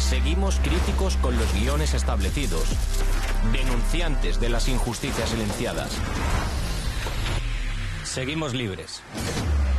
Seguimos críticos con los guiones establecidos, denunciantes de las injusticias silenciadas. Seguimos libres.